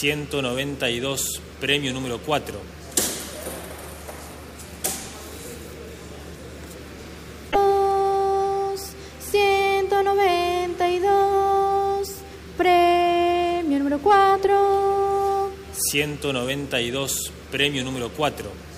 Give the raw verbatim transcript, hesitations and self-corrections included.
ciento noventa y dos, premio número cuatro. ciento noventa y dos, premio número cuatro. ciento noventa y dos, premio número cuatro.